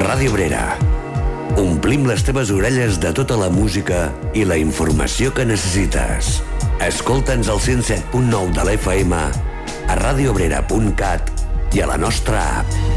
Ràdio Obrera. Omplim les teves orelles de tota la música i la informació que necessites. Escolta'ns al 107.9 de l'FM, a radiobrera.cat i a la nostra app.